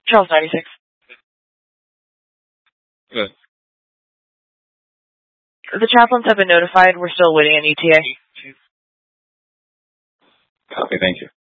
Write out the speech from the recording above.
Charles 96. Good. The chaplains have been notified. We're still waiting on ETA. Copy, thank you.